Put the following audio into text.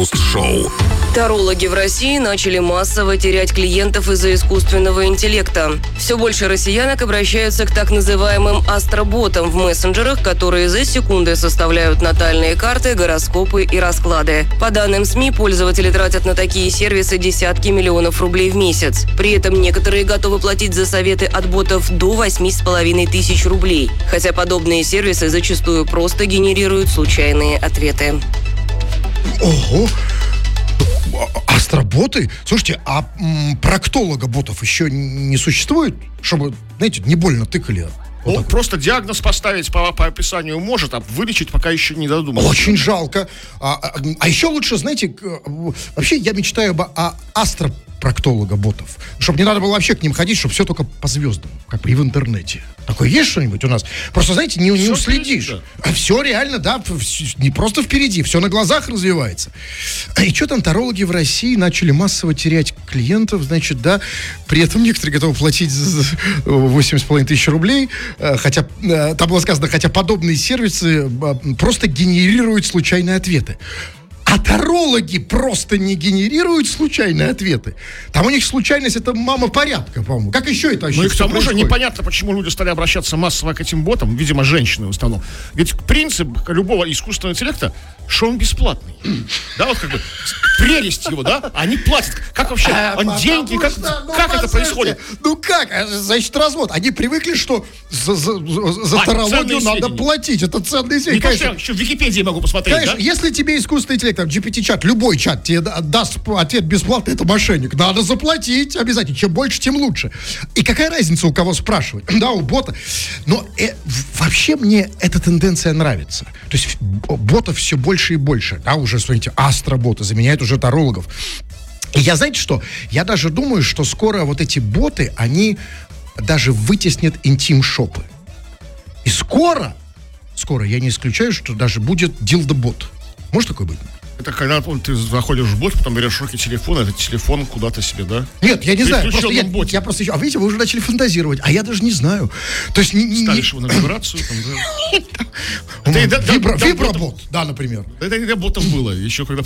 Крем-хруст-шоу. Тарологи в России начали массово терять клиентов из-за искусственного интеллекта. Все больше россиянок обращаются к так называемым астроботам в мессенджерах, которые за секунды составляют натальные карты, гороскопы и расклады. По данным СМИ, пользователи тратят на такие сервисы десятки миллионов рублей в месяц. При этом некоторые готовы платить за советы от ботов до 8,5 тысяч рублей. Хотя подобные сервисы зачастую просто генерируют случайные ответы. Ого! Астроботы? Слушайте, а проктолога-ботов еще не существует? Чтобы, знаете, не больно тыкали. Он просто диагноз поставить по описанию может, а вылечить пока еще не додумался. Очень жалко. А еще лучше, знаете, вообще я мечтаю о астропроктолога-ботов. Чтобы не надо было вообще к ним ходить, чтобы все только по звездам, как бы и в интернете. Такое есть что-нибудь у нас? Просто, знаете, не уследишь. Да. А все реально, да, не просто впереди, все на глазах развивается. И что там, тарологи в России начали массово терять клиентов, значит, да, при этом некоторые готовы платить 8,5 тысяч рублей, хотя, там было сказано, хотя подобные сервисы просто генерируют случайные ответы. А тарологи просто не генерируют случайные ответы. Там у них случайность — это мама порядка, по-моему. Как еще это вообще? Ну и к тому же происходит? непонятно, почему люди стали обращаться массово к этим ботам, видимо, женщины в основном. Ведь принцип любого искусственного интеллекта, что он бесплатный. Да, вот как бы прелесть его, да? Они платят. Как вообще? Он деньги, как это происходит? Ну как? Значит, развод. Они привыкли, что за тарологию надо платить. Это ценные сведения. Не то, что я еще в Википедии могу посмотреть, Конечно, да? если тебе искусственный интеллект, там, GPT-чат, любой чат тебе даст ответ бесплатно, это мошенник. Надо заплатить обязательно. Чем больше, тем лучше. И какая разница, у кого спрашивать? Да, у бота. Но вообще мне эта тенденция нравится. То есть ботов все больше и больше. Да, уже, смотрите, астроботы заменяют уже тарологов. И я, знаете что? Я даже думаю, что скоро вот эти боты, они даже вытеснят интим-шопы. И скоро, я не исключаю, что даже будет дилдо-бот. Может такое быть? Это когда ты заходишь в бот, потом берешь в руки телефон, этот телефон куда-то себе, да? Нет, я не знаю. Просто Я просто еще. А видите, вы уже начали фантазировать, а я даже не знаю. То есть ставишь его на вибрацию, там, да. Вибробот, да, например. Это для ботов было, еще когда